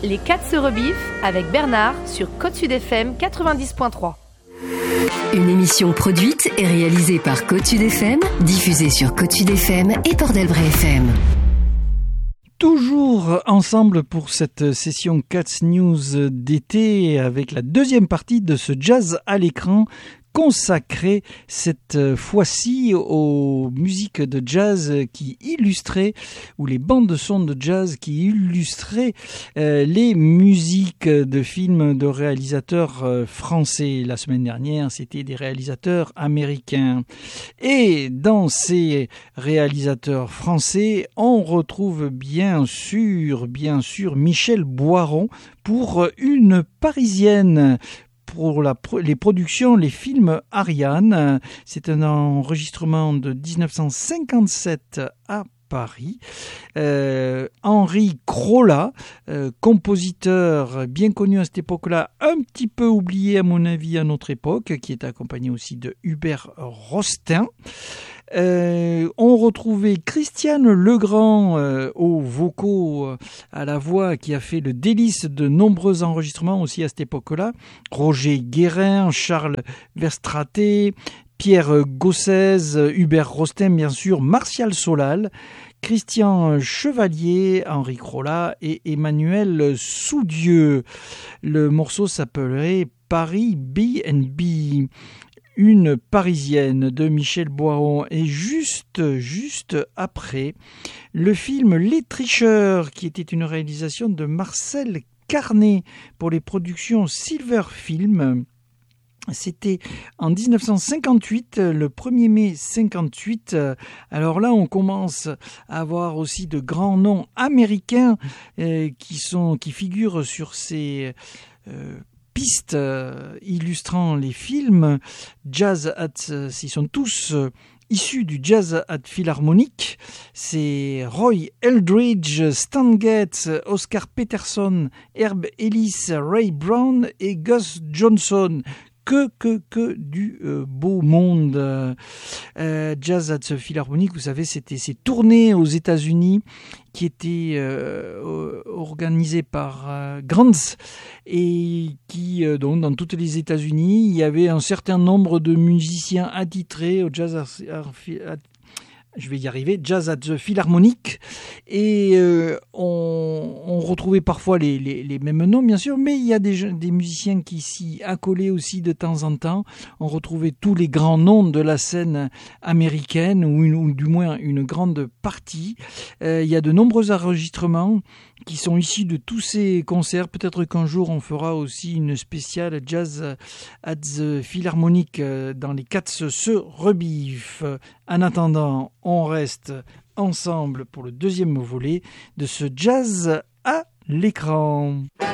Les 4 se rebiffent avec Bernard sur Côte Sud FM 90.3. Une émission produite et réalisée par Côte Sud FM, diffusée sur Côte Sud FM et Port d'Albret FM. Toujours ensemble pour cette session Cats News d'été avec la deuxième partie de ce jazz à l'écran consacré cette fois-ci aux musiques de jazz qui illustraient, ou les bandes son de jazz qui illustraient les musiques de films de réalisateurs français. La semaine dernière, c'était des réalisateurs américains. Et dans ces réalisateurs français, on retrouve bien sûr Michel Boiron pour une Parisienne. Pour les productions, les films Ariane. C'est un enregistrement de 1957 à Paris. Henri Crolla, compositeur bien connu à cette époque-là, un petit peu oublié à mon avis à notre époque, qui est accompagné aussi de Hubert Rostin. On retrouvait Christiane Legrand aux vocaux, à la voix, qui a fait le délice de nombreux enregistrements aussi à cette époque-là. Roger Guérin, Charles Verstraete, Pierre Gossez, Hubert Rostin bien sûr, Martial Solal, Christian Chevalier, Henri Crolla et Emmanuel Soudieu. Le morceau s'appellerait Paris B&B. Une Parisienne de Michel Boiron, et juste après, le film Les Tricheurs, qui était une réalisation de Marcel Carnet pour les productions Silver Film. C'était en 1958, le 1er mai 58. Alors là, on commence à avoir aussi de grands noms américains qui figurent sur ces pistes illustrant les films. Ils sont tous issus du Jazz at Philharmonic. C'est Roy Eldridge, Stan Getz, Oscar Peterson, Herb Ellis, Ray Brown et Gus Johnson. Que du beau monde. Jazz at the Philharmonic, vous savez, c'était ces tournées aux États-Unis qui étaient organisées par Grants, et qui, donc, dans toutes les États-Unis, il y avait un certain nombre de musiciens attitrés au Jazz at the Philharmonic, et on retrouvait parfois les mêmes noms bien sûr, mais il y a des musiciens qui s'y accolaient aussi de temps en temps. On retrouvait tous les grands noms de la scène américaine, ou du moins une grande partie. Il y a de nombreux enregistrements qui sont issus de tous ces concerts. Peut-être qu'un jour on fera aussi une spéciale Jazz at the Philharmonic dans les 4 se rebiffent. En attendant, on reste ensemble pour le deuxième volet de ce jazz à l'écran.